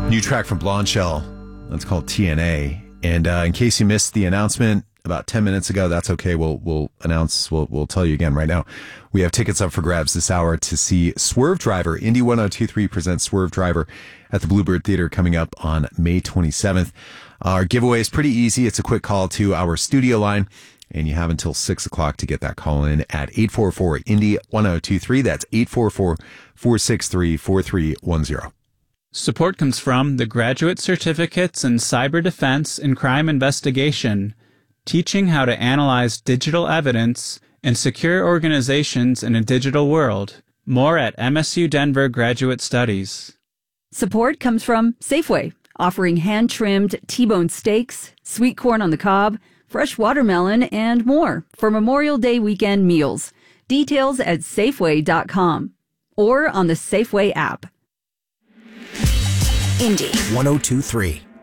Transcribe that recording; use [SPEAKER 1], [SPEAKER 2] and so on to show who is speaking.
[SPEAKER 1] New track from Blonde Shell. That's called TNA. And in case you missed the announcement about 10 minutes ago, that's okay. We'll tell you again right now. We have tickets up for grabs this hour to see Swerve Driver. Indie 102.3 presents Swerve Driver at the Bluebird Theater coming up on May 27th. Our giveaway is pretty easy. It's a quick call to our studio line, and you have until 6 o'clock to get that call in at 844-INDIE-1023. That's 844-463-4310.
[SPEAKER 2] Support comes from the Graduate Certificates in Cyber Defense and Crime Investigation, teaching how to analyze digital evidence and secure organizations in a digital world. More at MSU Denver Graduate Studies.
[SPEAKER 3] Support comes from Safeway, offering hand-trimmed T-bone steaks, sweet corn on the cob, fresh watermelon, and more for Memorial Day weekend meals. Details at Safeway.com or on the Safeway app.
[SPEAKER 4] Indie 102.3.